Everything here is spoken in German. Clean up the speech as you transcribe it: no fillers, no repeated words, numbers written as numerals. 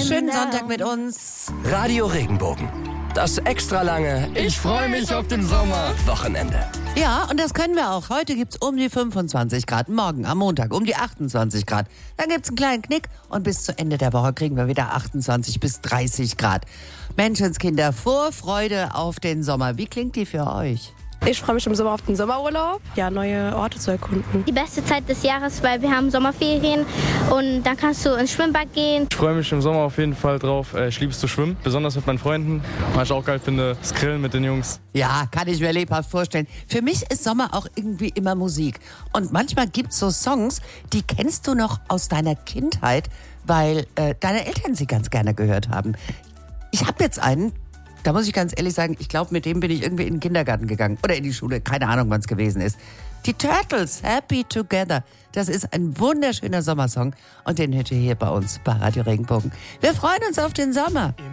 Schönen Sonntag mit uns. Radio Regenbogen. Das extra lange Ich freue mich auf den Sommer. Wochenende. Ja, und das können wir auch. Heute gibt's um die 25 Grad, morgen am Montag um die 28 Grad. Dann gibt's einen kleinen Knick und bis zu Ende der Woche kriegen wir wieder 28 bis 30 Grad. Menschenskinder, Vorfreude auf den Sommer. Wie klingt die für euch? Ich freue mich im Sommer auf den Sommerurlaub, ja, neue Orte zu erkunden. Die beste Zeit des Jahres, weil wir haben Sommerferien und dann kannst du ins Schwimmbad gehen. Ich freue mich im Sommer auf jeden Fall drauf. Ich liebe es zu schwimmen, besonders mit meinen Freunden. Was ich auch geil finde, das Grillen mit den Jungs. Ja, kann ich mir lebhaft vorstellen. Für mich ist Sommer auch irgendwie immer Musik. Und manchmal gibt's so Songs, die kennst du noch aus deiner Kindheit, weil deine Eltern sie ganz gerne gehört haben. Ich habe jetzt einen, da muss ich ganz ehrlich sagen, ich glaube, mit dem bin ich irgendwie in den Kindergarten gegangen oder in die Schule, keine Ahnung, wann es gewesen ist. Die Turtles, Happy Together. Das ist ein wunderschöner Sommersong und den hört ihr hier bei uns bei Radio Regenbogen. Wir freuen uns auf den Sommer.